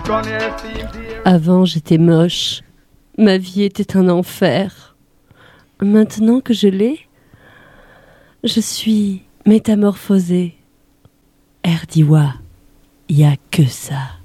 Avant, j'étais moche. Ma vie était un enfer. Maintenant que je l'ai, je suis métamorphosée. Erdiwa, y a que ça.